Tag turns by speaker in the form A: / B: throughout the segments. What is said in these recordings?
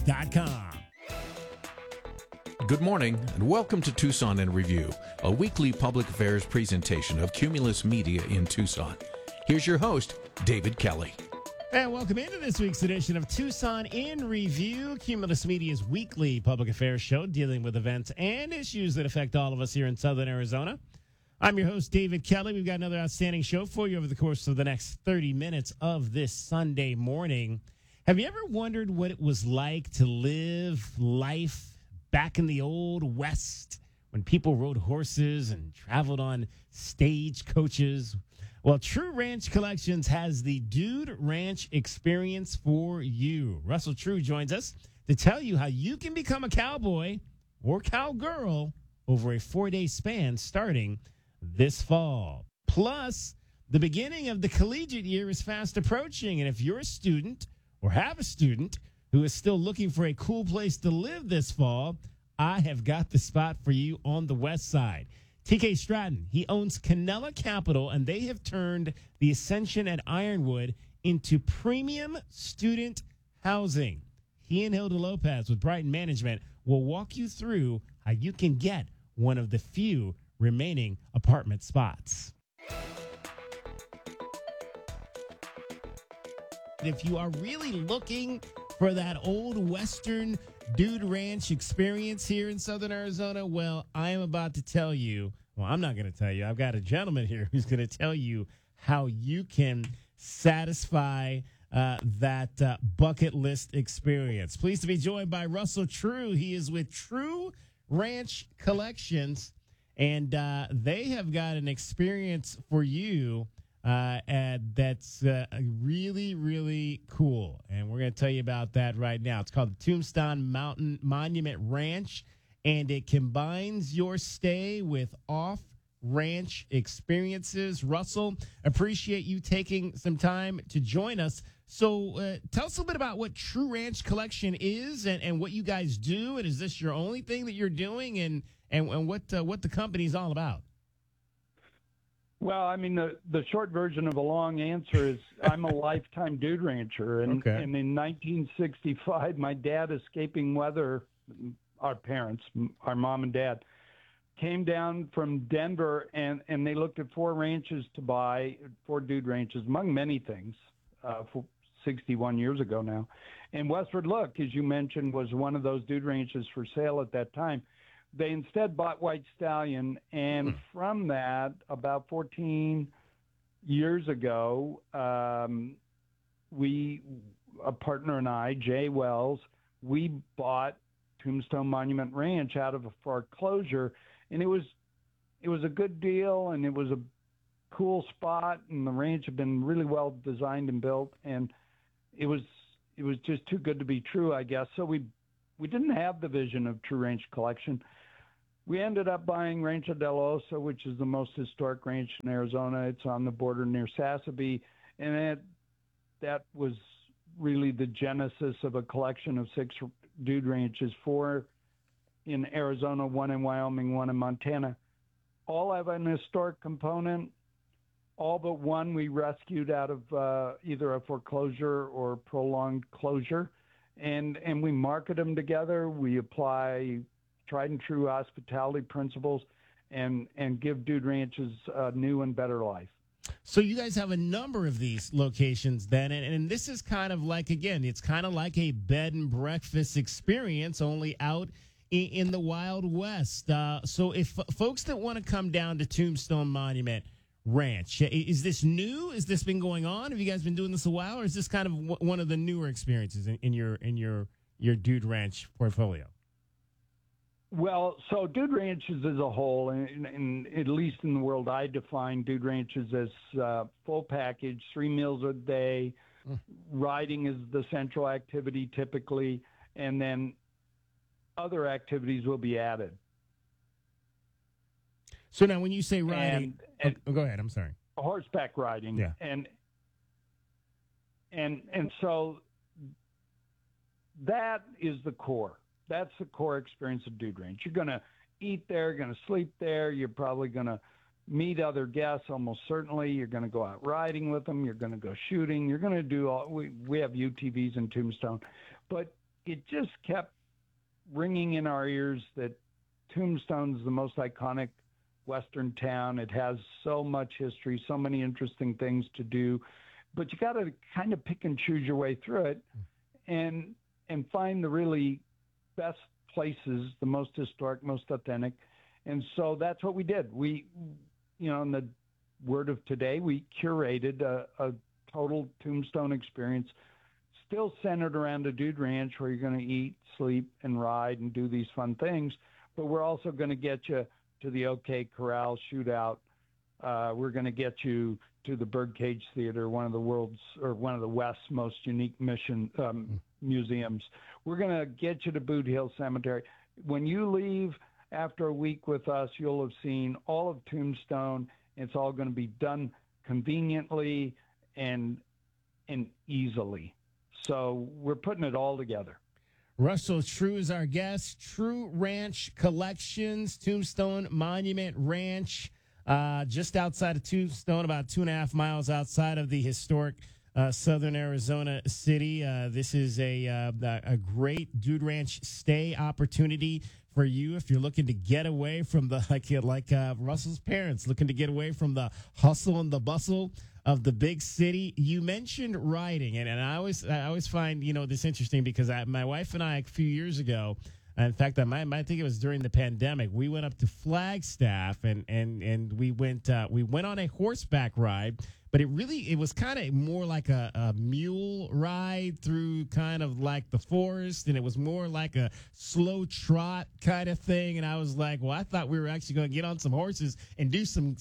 A: TucsonInReview.com.
B: Good morning, and welcome to Tucson in Review, a weekly public affairs presentation of Cumulus Media in Tucson. Here's your host, David Kelly.
A: And welcome into this week's edition of Tucson in Review, Cumulus Media's weekly public affairs show dealing with events and issues that affect all of us here in Southern Arizona. I'm your host, David Kelly. We've got another outstanding show for you over the course of the next 30 minutes of this Sunday morning. Have you ever wondered what it was like to live life back in the old West when people rode horses and traveled on stage coaches? Well, True Ranch Collections has the Dude Ranch experience for you. Russell True joins us to tell you how you can become a cowboy or cowgirl over a 4-day span starting this fall. Plus, the beginning of the collegiate year is fast approaching, and if you're a student or have a student who is still looking for a cool place to live this fall, I have got the spot for you on the west side. TK Stratton, he owns Canella Capital, and they have turned the Ascension at Ironwood into premium student housing. He and Hilda Lopez with Brighton Management will walk you through how you can get one of the few remaining apartment spots. If you are really looking for that old Western Dude Ranch experience here in Southern Arizona, well, I am about to tell you. Well, I'm not going to tell you. I've got a gentleman here who's going to tell you how you can satisfy that bucket list experience. Pleased to be joined by Russell True. He is with True Ranch Collections, and they have got an experience for you that's really, really cool. And we're going to tell you about that right now. It's called the Tombstone Mountain Monument Ranch, and it combines your stay with off-ranch experiences. Russell, appreciate you taking some time to join us. So tell us a little bit about what True Ranch Collection is and what you guys do. And is this your only thing that you're doing, and what the company's all about?
C: Well, I mean, the short version of a long answer is I'm a lifetime dude rancher. And,
A: Okay.
C: and in 1965, my dad, escaping weather, our parents, our mom and dad, came down from Denver, and they looked at 4 ranches to buy, 4 dude ranches, among many things, 61 years ago now. And Westward Look, as you mentioned, was one of those dude ranches for sale at that time. They instead bought White Stallion, and from that, about 14 years ago, a partner and I, Jay Wells, we bought Tombstone Monument Ranch out of a foreclosure, and it was a good deal, and it was a cool spot, and the ranch had been really well designed and built, and it was just too good to be true, I guess. So we didn't have the vision of True Ranch Collection. We ended up buying Rancho del Oso, which is the most historic ranch in Arizona. It's on the border near Sassabee, and that was really the genesis of a collection of 6 dude ranches, 4 in Arizona, 1 in Wyoming, 1 in Montana. All have an historic component. All but one we rescued out of either a foreclosure or prolonged closure, and we market them together. We apply tried and true hospitality principles and give dude ranches a new and better life.
A: So you guys have a number of these locations then, and this is kind of like, again, it's kind of like a bed and breakfast experience, only out in the Wild West. So if folks that want to come down to Tombstone Monument Ranch, is this new? Has this been going on? Have you guys been doing this a while, or is this kind of one of the newer experiences in your Dude Ranch portfolio?
C: Well, so dude ranches as a whole, and at least in the world, I define dude ranches as full package, 3 meals a day. Riding is the central activity typically, and then other activities will be added.
A: So now when you say riding, go ahead, I'm sorry.
C: Horseback riding.
A: Yeah.
C: And so that is the core. That's the core experience of Dude Ranch. You're going to eat there, going to sleep there. You're probably going to meet other guests, almost certainly. You're going to go out riding with them. You're going to go shooting. You're going to do all. We have UTVs in Tombstone. But it just kept ringing in our ears that Tombstone's the most iconic Western town. It has so much history, so many interesting things to do, but you got to kind of pick and choose your way through it, and find the really best places, the most historic, most authentic. And so that's what we did. We, in the word of today, we curated a total Tombstone experience, still centered around a dude ranch where you're going to eat, sleep, and ride and do these fun things. But we're also going to get you to the OK Corral shootout. We're going to get you to the Birdcage Theater, one of the West's most unique museums. We're going to get you to Boot Hill Cemetery. When you leave after a week with us, you'll have seen all of Tombstone. It's all going to be done conveniently and easily. So we're putting it all together.
A: Russell True is our guest. True Ranch Collections, Tombstone Monument Ranch, just outside of Tombstone, about 2.5 miles outside of the historic southern Arizona city. This is a great dude ranch stay opportunity for you if you're looking to get away from the like Russell's parents, looking to get away from the hustle and the bustle of the big city. You mentioned riding, and I always find this interesting because my wife and I a few years ago, in fact, I think it was during the pandemic, we went up to Flagstaff and we went on a horseback ride, but it was kind of more like a mule ride through kind of like the forest, and it was more like a slow trot kind of thing. And I was like, well, I thought we were actually going to get on some horses and do some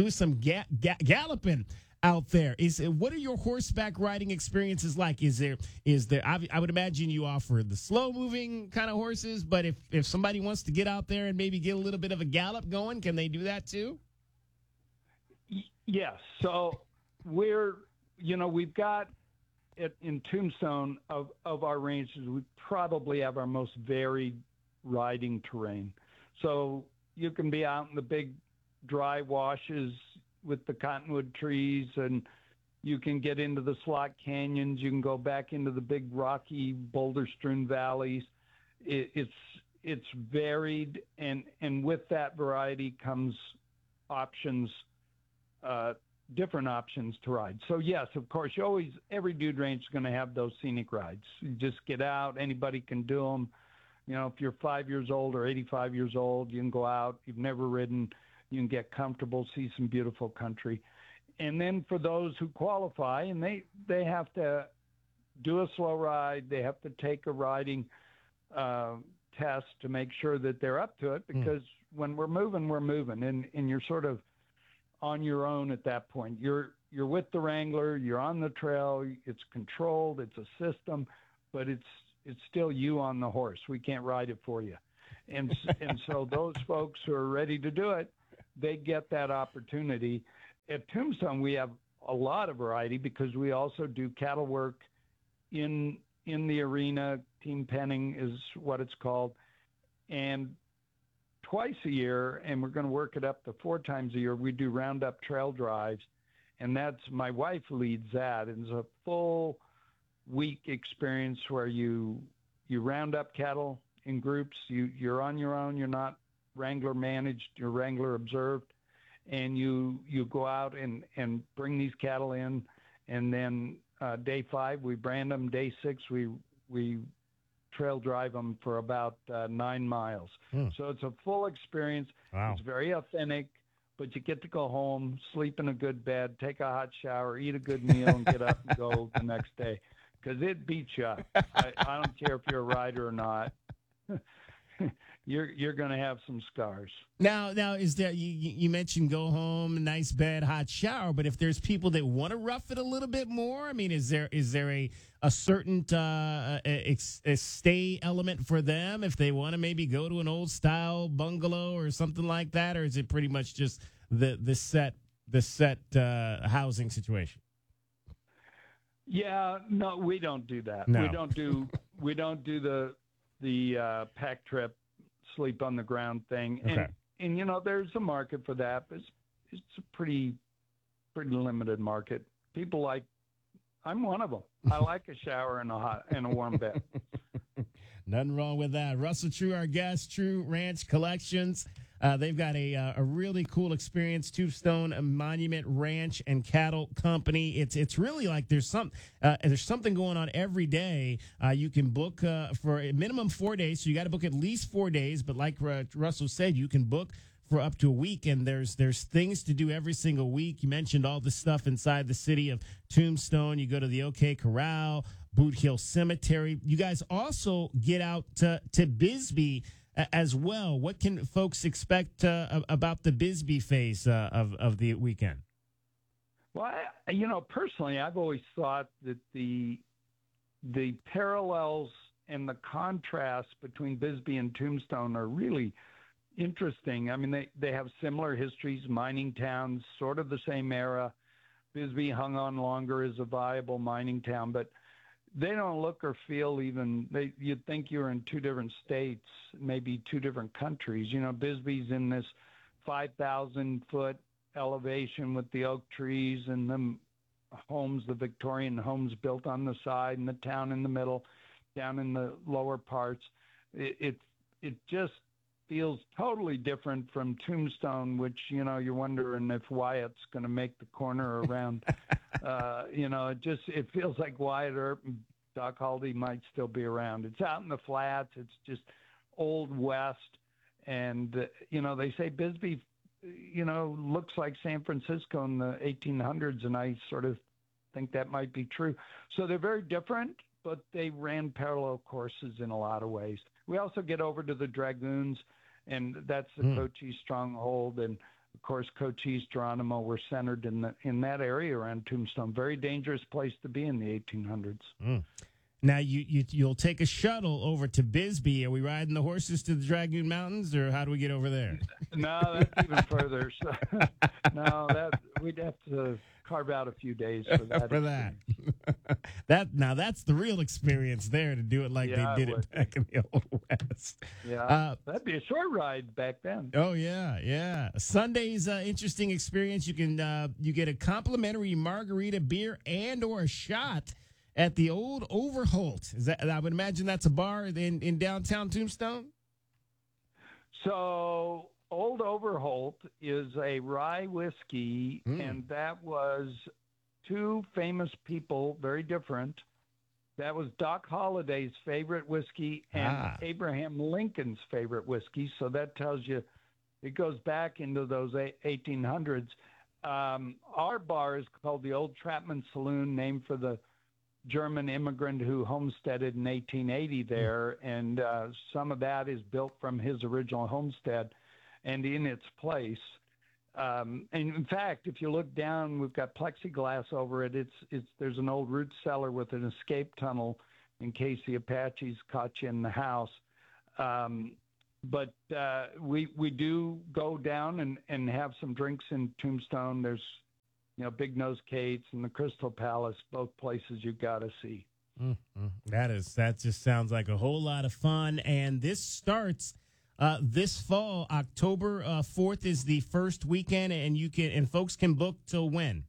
A: galloping out there. What are your horseback riding experiences like? Is there I would imagine you offer the slow moving kind of horses, but if somebody wants to get out there and maybe get a little bit of a gallop going, can they do that too?
C: Yes. So we've got it in Tombstone of our ranches. We probably have our most varied riding terrain. So you can be out in the big dry washes with the cottonwood trees, and you can get into the slot canyons. You can go back into the big rocky boulder-strewn valleys. It's varied, and with that variety comes options, different options to ride. So yes, of course, every dude ranch is going to have those scenic rides. You just get out. Anybody can do them. If you're 5 years old or 85 years old, you can go out. You've never ridden. You can get comfortable, see some beautiful country. And then for those who qualify, and they have to do a slow ride, they have to take a riding test to make sure that they're up to it, because when we're moving, and you're sort of on your own at that point. You're with the wrangler, you're on the trail, it's controlled, it's a system, but it's still you on the horse. We can't ride it for you. And so those folks who are ready to do it, they get that opportunity. At Tombstone, we have a lot of variety because we also do cattle work in the arena. Team penning is what it's called. And twice a year, and we're going to work it up to 4 times a year, we do roundup trail drives. And that's my wife leads that. It's a full week experience where you round up cattle in groups. You're on your own. You're not wrangler managed, you're wrangler observed, and you go out and bring these cattle in, and then day 5 we brand them, day 6 we trail drive them for about 9 miles. So it's a full experience.
A: Wow.
C: It's very authentic, but you get to go home, sleep in a good bed, take a hot shower, eat a good meal, and get up and go the next day, because it beats you up. I don't care if you're a rider or not. You're going to have some scars.
A: Now is there, you mentioned go home, nice bed, hot shower, but if there's people that want to rough it a little bit more, I mean, is there a certain a stay element for them if they want to maybe go to an old style bungalow or something like that, or is it pretty much just the set housing situation?
C: Yeah, no, we don't do that.
A: No.
C: We don't do the pack trip, sleep on the ground thing.
A: Okay.
C: And there's a market for that, but it's a pretty limited market. People I'm one of them. I like a shower and a warm bed.
A: Nothing wrong with that. Russell True, our guest, True Ranch Collections. They've got a really cool experience, Tombstone Monument Ranch and Cattle Company. It's really like there's something going on every day. You can book for a minimum 4 days, so you got to book at least 4 days. But like Russell said, you can book for up to a week, and there's things to do every single week. You mentioned all the stuff inside the city of Tombstone. You go to the OK Corral, Boot Hill Cemetery. You guys also get out to Bisbee as well. What can folks expect about the Bisbee phase of the weekend?
C: Well, personally, I've always thought that the parallels and the contrast between Bisbee and Tombstone are really interesting. I mean, they have similar histories, mining towns, sort of the same era. Bisbee hung on longer as a viable mining town, but they don't look or feel you'd think you're in two different states, maybe two different countries. Bisbee's in this 5,000-foot elevation with the oak trees and the homes, the Victorian homes built on the side, and the town in the middle, down in the lower parts. It just feels totally different from Tombstone, which, you're wondering if Wyatt's going to make the corner around. It feels like Wyatt Earp and Doc Haldy might still be around. It's out in the flats. It's just Old West. And, they say Bisbee, looks like San Francisco in the 1800s, and I sort of think that might be true. So they're very different, but they ran parallel courses in a lot of ways. We also get over to the Dragoons, and that's the Cochise stronghold. And, of course, Cochise, Geronimo were centered in that area around Tombstone. Very dangerous place to be in the 1800s.
A: Now, you'll take a shuttle over to Bisbee. Are we riding the horses to the Dragoon Mountains, or how do we get over there?
C: No, that's even further. So, we'd have to carve out a few days for that.
A: That's the real experience there, to do it like they did it back in the Old West.
C: Yeah, that'd be a short ride back then.
A: Oh yeah. Sunday's interesting experience. You get a complimentary margarita, beer, and or a shot at the Old Overholt. I would imagine that's a bar in downtown Tombstone.
C: So Old Overholt is a rye whiskey, and that was two famous people, very different. That was Doc Holliday's favorite whiskey and Abraham Lincoln's favorite whiskey. So that tells you it goes back into those 1800s. Our bar is called the Old Trapman Saloon, named for the German immigrant who homesteaded in 1880 there, and some of that is built from his original homestead and in its place. And in fact, if you look down, we've got plexiglass over it. There's an old root cellar with an escape tunnel in case the Apaches caught you in the house. But we do go down and have some drinks in Tombstone. There's Big Nose Kate's and the Crystal Palace, both places you got to see.
A: That just sounds like a whole lot of fun. And this starts this fall. October 4th is the first weekend, and folks can book till when?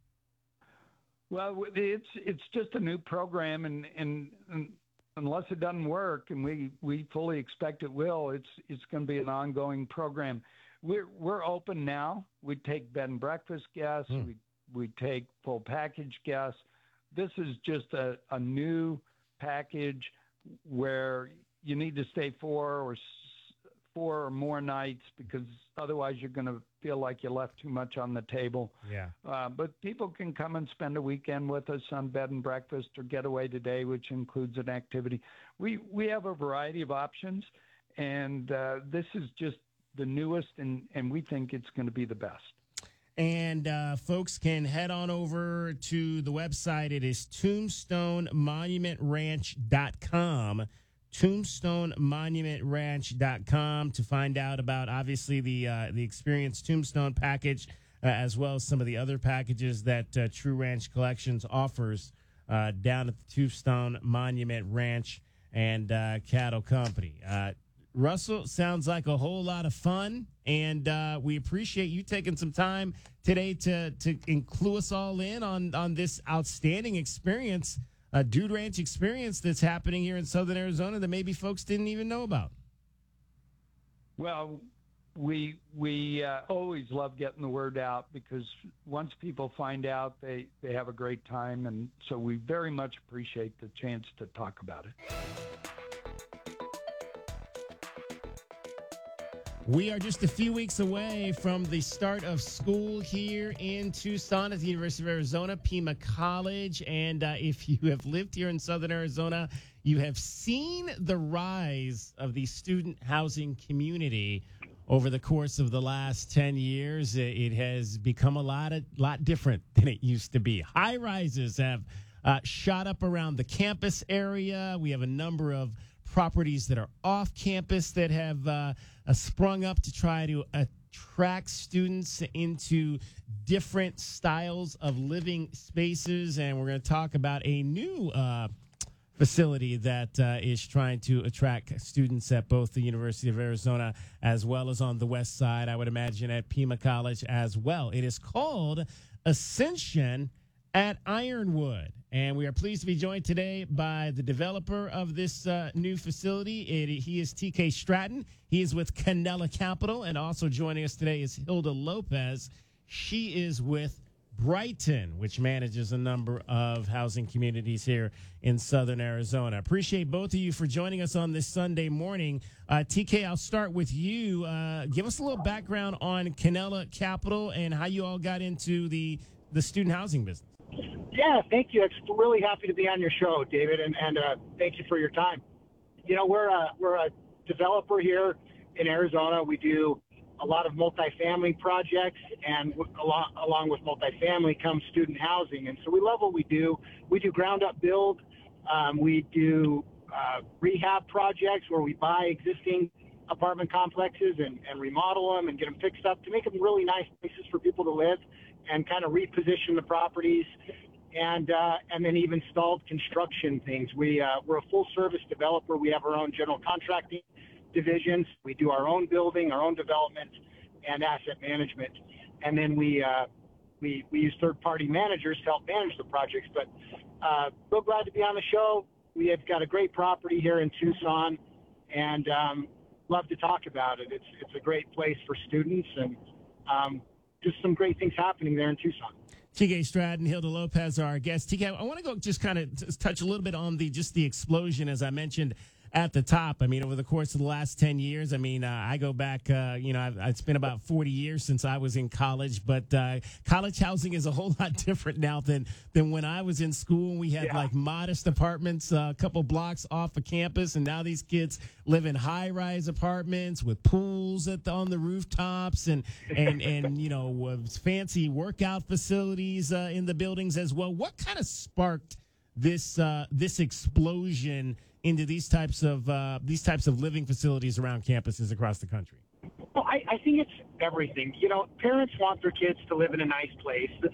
C: Well, it's just a new program, and unless it doesn't work, and we fully expect it will, it's going to be an ongoing program. We're open now. We take bed and breakfast guests. We take full package guests. This is just a new package where you need to stay 4 or more nights, because otherwise you're going to feel like you left too much on the table.
A: Yeah.
C: But people can come and spend a weekend with us on bed and breakfast or getaway today, which includes an activity. We have a variety of options, and this is just the newest, and we think it's going to be the best.
A: And folks can head on over to the website. It is tombstonemonumentranch.com, tombstonemonumentranch.com, to find out about, obviously, the Experience Tombstone package, as well as some of the other packages that True Ranch Collections offers down at the Tombstone Monument Ranch and Cattle Company. Russell, sounds like a whole lot of fun, and we appreciate you taking some time today to clue us all in on this outstanding experience Dude Ranch experience that's happening here in Southern Arizona that maybe folks didn't even know about.
C: Well, we always love getting the word out, because once people find out, they have a great time, and so we very much appreciate the chance to talk about it.
A: We are just a few weeks away from the start of school here in Tucson at the University of Arizona, Pima College. And if you have lived here in Southern Arizona, you have seen the rise of the student housing community over the course of the last 10 years. It has become a lot different than it used to be. High rises have shot up around the campus area. We have a number of properties that are off campus that have sprung up to try to attract students into different styles of living spaces. And we're going to talk about a new facility that is trying to attract students at both the University of Arizona as well as on the west side, I would imagine at Pima College as well. It is called Ascension at Ironwood. And we are pleased to be joined today by the developer of this new facility. He is TK Stratton. He is with Canella Capital. And also joining us today is Hilda Lopez. She is with Brighton, which manages a number of housing communities here in Southern Arizona. Appreciate both of you for joining us on this Sunday morning. TK, I'll start with you. Give us a little background on Canella Capital and how you all got into the student housing business.
D: Yeah, thank you. It's really happy to be on your show, David, and thank you for your time. You know, we're a developer here in Arizona. We do a lot of multifamily projects, and along with multifamily comes student housing. And so we love what we do. We do ground-up build. We do rehab projects where we buy existing apartment complexes and remodel them and get them fixed up to make them really nice places for people to live, and kind of reposition the properties, and then even installed construction things. We're a full-service developer. We have our own general contracting divisions. We do our own building, our own development, and asset management. And then we use third-party managers to help manage the projects. But so glad to be on the show. We have got a great property here in Tucson, and love to talk about it. It's a great place for students, and just some great things happening there in Tucson.
A: TK Stratton, Hilda Lopez are our guests. TK, I want to go just kind of touch a little bit on the explosion, as I mentioned at the top. I mean, over the course of the last 10 years, I mean, I go back, it's been about 40 years since I was in college, but college housing is a whole lot different now than when I was in school. We had like modest apartments a couple blocks off of campus, and now these kids live in high-rise apartments with pools on the rooftops and fancy workout facilities in the buildings as well. What kind of sparked this explosion into these types of living facilities around campuses across the country?
D: Well, I think it's everything. You know, parents want their kids to live in a nice place.